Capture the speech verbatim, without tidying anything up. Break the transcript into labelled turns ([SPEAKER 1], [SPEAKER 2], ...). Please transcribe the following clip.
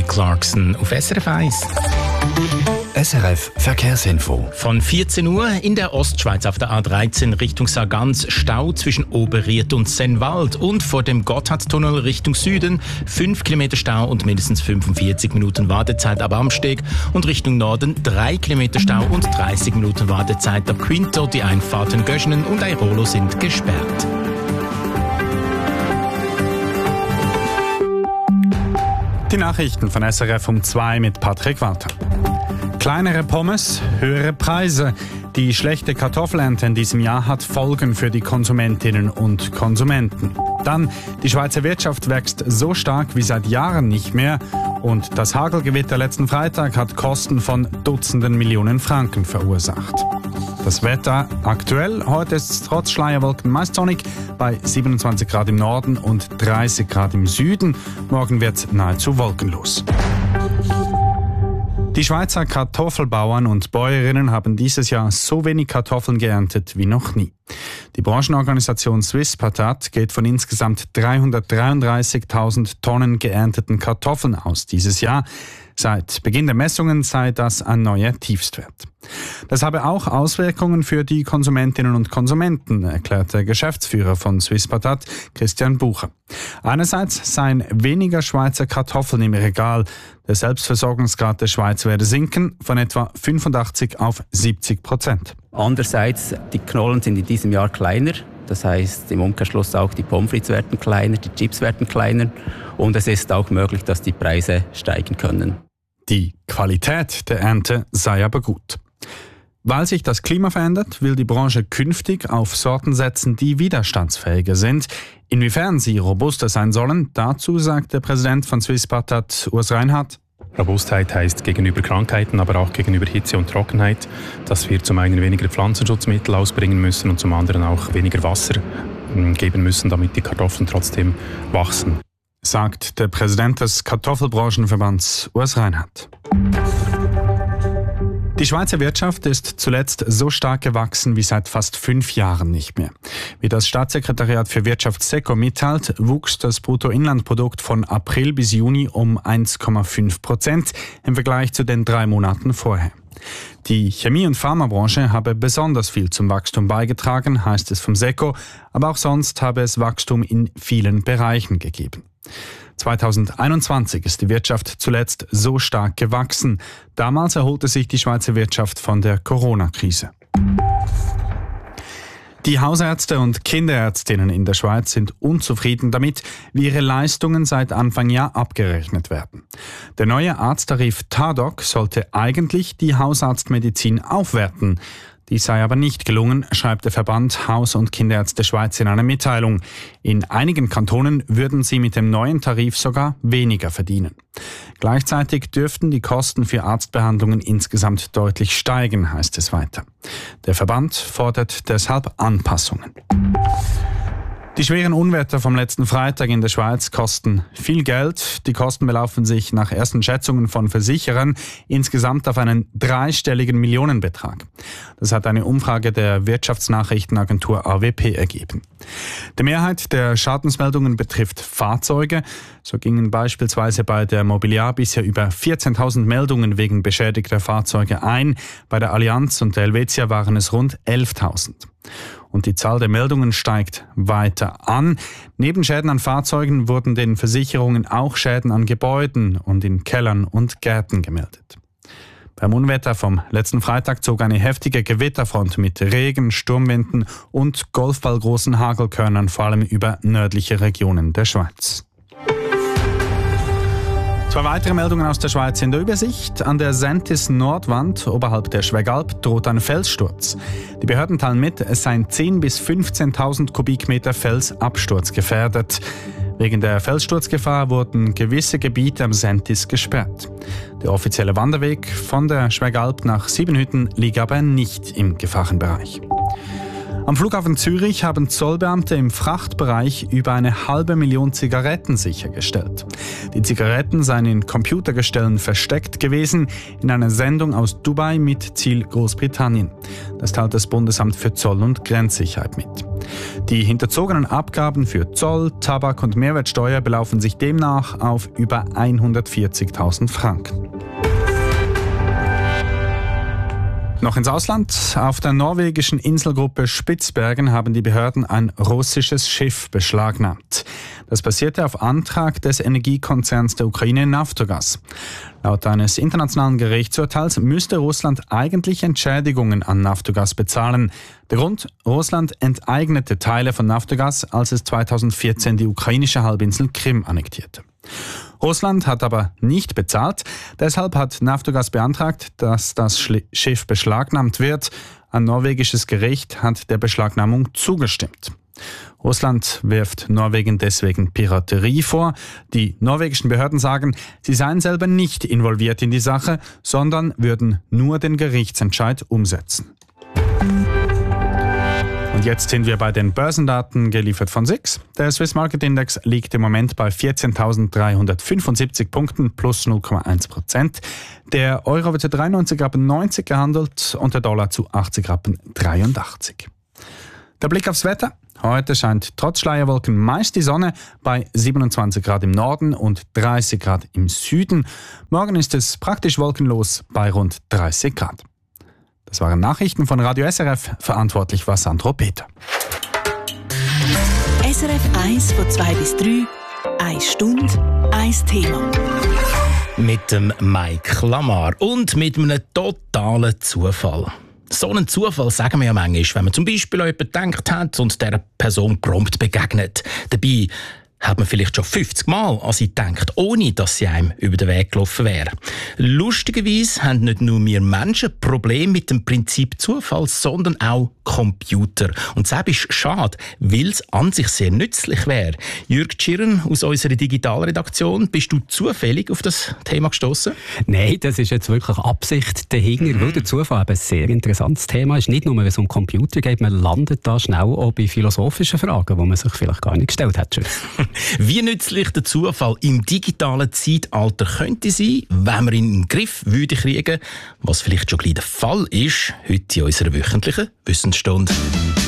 [SPEAKER 1] Kelly Clarkson auf S R F eins.
[SPEAKER 2] S R F Verkehrsinfo.
[SPEAKER 1] Von vierzehn Uhr in der Ostschweiz auf der A dreizehn Richtung Sargans Stau zwischen Oberried und Sennwald und vor dem Gotthardtunnel Richtung Süden fünf Kilometer Stau und mindestens fünfundvierzig Minuten Wartezeit ab Amsteg und Richtung Norden drei Kilometer Stau und dreißig Minuten Wartezeit ab Quinto. Die Einfahrten Göschenen und Airolo sind gesperrt.
[SPEAKER 3] Die Nachrichten von S R F um zwei mit Patrick Walter. Kleinere Pommes, höhere Preise. Die schlechte Kartoffelernte in diesem Jahr hat Folgen für die Konsumentinnen und Konsumenten. Dann, die Schweizer Wirtschaft wächst so stark wie seit Jahren nicht mehr. Und das Hagelgewitter letzten Freitag hat Kosten von Dutzenden Millionen Franken verursacht. Das Wetter aktuell, heute ist es trotz Schleierwolken meist sonnig bei siebenundzwanzig Grad im Norden und dreißig Grad im Süden. Morgen wird es nahezu wolkenlos. Die Schweizer Kartoffelbauern und Bäuerinnen haben dieses Jahr so wenig Kartoffeln geerntet wie noch nie. Die Branchenorganisation Swisspatat geht von insgesamt dreihundertdreiunddreißigtausend Tonnen geernteten Kartoffeln aus dieses Jahr. Seit Beginn der Messungen sei das ein neuer Tiefstwert. Das habe auch Auswirkungen für die Konsumentinnen und Konsumenten, erklärt der Geschäftsführer von Swisspatat, Christian Bucher. Einerseits seien weniger Schweizer Kartoffeln im Regal. Der Selbstversorgungsgrad der Schweiz werde sinken von etwa fünfundachtzig auf siebzig Prozent.
[SPEAKER 4] Andererseits, die Knollen sind in diesem Jahr kleiner. Das heißt, im Umkehrschluss auch die Pommes frites werden kleiner, die Chips werden kleiner und es ist auch möglich, dass die Preise steigen können.
[SPEAKER 3] Die Qualität der Ernte sei aber gut. Weil sich das Klima verändert, will die Branche künftig auf Sorten setzen, die widerstandsfähiger sind. Inwiefern sie robuster sein sollen, dazu sagt der Präsident von Swisspatat, Urs Reinhardt.
[SPEAKER 5] Robustheit heißt gegenüber Krankheiten, aber auch gegenüber Hitze und Trockenheit, dass wir zum einen weniger Pflanzenschutzmittel ausbringen müssen und zum anderen auch weniger Wasser geben müssen, damit die Kartoffeln trotzdem wachsen.
[SPEAKER 3] Sagt der Präsident des Kartoffelbranchenverbands Urs Reinhardt. Die Schweizer Wirtschaft ist zuletzt so stark gewachsen wie seit fast fünf Jahren nicht mehr. Wie das Staatssekretariat für Wirtschaft SECO mitteilt, wuchs das Bruttoinlandprodukt von April bis Juni um eins Komma fünf Prozent im Vergleich zu den drei Monaten vorher. Die Chemie- und Pharmabranche habe besonders viel zum Wachstum beigetragen, heißt es vom SECO, aber auch sonst habe es Wachstum in vielen Bereichen gegeben. zweitausendeinundzwanzig ist die Wirtschaft zuletzt so stark gewachsen. Damals erholte sich die Schweizer Wirtschaft von der Corona-Krise. Die Hausärzte und Kinderärztinnen in der Schweiz sind unzufrieden damit, wie ihre Leistungen seit Anfang Jahr abgerechnet werden. Der neue Arzttarif TARDOC sollte eigentlich die Hausarztmedizin aufwerten. Dies sei aber nicht gelungen, schreibt der Verband Haus- und Kinderärzte Schweiz in einer Mitteilung. In einigen Kantonen würden sie mit dem neuen Tarif sogar weniger verdienen. Gleichzeitig dürften die Kosten für Arztbehandlungen insgesamt deutlich steigen, heißt es weiter. Der Verband fordert deshalb Anpassungen. Die schweren Unwetter vom letzten Freitag in der Schweiz kosten viel Geld. Die Kosten belaufen sich nach ersten Schätzungen von Versicherern insgesamt auf einen dreistelligen Millionenbetrag. Das hat eine Umfrage der Wirtschaftsnachrichtenagentur A W P ergeben. Die Mehrheit der Schadensmeldungen betrifft Fahrzeuge. So gingen beispielsweise bei der Mobiliar bisher über vierzehntausend Meldungen wegen beschädigter Fahrzeuge ein. Bei der Allianz und der Helvetia waren es rund elftausend. Und die Zahl der Meldungen steigt weiter an. Neben Schäden an Fahrzeugen wurden den Versicherungen auch Schäden an Gebäuden und in Kellern und Gärten gemeldet. Beim Unwetter vom letzten Freitag zog eine heftige Gewitterfront mit Regen, Sturmwinden und golfballgroßen Hagelkörnern vor allem über nördliche Regionen der Schweiz. Zwei weitere Meldungen aus der Schweiz in der Übersicht. An der Sentis-Nordwand oberhalb der Schwegalp droht ein Felssturz. Die Behörden teilen mit, es seien zehntausend bis fünfzehntausend Kubikmeter Fels absturzgefährdet. Wegen der Felssturzgefahr wurden gewisse Gebiete am Sentis gesperrt. Der offizielle Wanderweg von der Schwegalp nach Siebenhütten liegt aber nicht im Gefahrenbereich. Am Flughafen Zürich haben Zollbeamte im Frachtbereich über eine halbe Million Zigaretten sichergestellt. Die Zigaretten seien in Computergestellen versteckt gewesen, in einer Sendung aus Dubai mit Ziel Großbritannien. Das teilt das Bundesamt für Zoll- und Grenzsicherheit mit. Die hinterzogenen Abgaben für Zoll, Tabak und Mehrwertsteuer belaufen sich demnach auf über hundertvierzigtausend Franken. Noch ins Ausland. Auf der norwegischen Inselgruppe Spitzbergen haben die Behörden ein russisches Schiff beschlagnahmt. Das passierte auf Antrag des Energiekonzerns der Ukraine Naftogaz. Laut eines internationalen Gerichtsurteils müsste Russland eigentlich Entschädigungen an Naftogaz bezahlen. Der Grund? Russland enteignete Teile von Naftogaz, als es zweitausendvierzehn die ukrainische Halbinsel Krim annektierte. Russland hat aber nicht bezahlt. Deshalb hat Naftogaz beantragt, dass das Schiff beschlagnahmt wird. Ein norwegisches Gericht hat der Beschlagnahmung zugestimmt. Russland wirft Norwegen deswegen Piraterie vor. Die norwegischen Behörden sagen, sie seien selber nicht involviert in die Sache, sondern würden nur den Gerichtsentscheid umsetzen. Und jetzt sind wir bei den Börsendaten, geliefert von S I X. Der Swiss Market Index liegt im Moment bei vierzehntausenddreihundertfünfundsiebzig Punkten plus null Komma eins Prozent. Der Euro wird zu dreiundneunzig Rappen neunzig gehandelt und der Dollar zu achtzig Rappen dreiundachtzig. Der Blick aufs Wetter. Heute scheint trotz Schleierwolken meist die Sonne bei siebenundzwanzig Grad im Norden und dreißig Grad im Süden. Morgen ist es praktisch wolkenlos bei rund dreißig Grad. Das waren Nachrichten von Radio S R F, verantwortlich war Sandro Peter.
[SPEAKER 6] S R F eins von zwei bis drei, eine Stunde, ein Thema.
[SPEAKER 1] Mit dem Mike Lamar und mit einem totalen Zufall. So einen Zufall sagen wir ja manchmal, wenn man zum Beispiel an jemanden gedacht hat und dieser Person prompt begegnet. Dabei hat man vielleicht schon fünfzig Mal an sie gedacht, ohne dass sie einem über den Weg gelaufen wäre. Lustigerweise haben nicht nur wir Menschen Probleme mit dem Prinzip Zufall, sondern auch Computer. Und das ist schade, weil es an sich sehr nützlich wäre. Jürg Tschirren aus unserer Digitalredaktion, bist du zufällig auf das Thema gestoßen?
[SPEAKER 4] Nein, das ist jetzt wirklich Absicht dahinter, mhm. weil der Zufall ein sehr interessantes Thema ist. Nicht nur, wenn es um Computer geht, man landet da schnell auch bei philosophischen Fragen, die man sich vielleicht gar nicht gestellt hat.
[SPEAKER 1] Wie nützlich der Zufall im digitalen Zeitalter könnte sein, wenn wir ihn in den Griff würde kriegen, was vielleicht schon gleich der Fall ist, heute in unserer wöchentlichen Wissensstunde.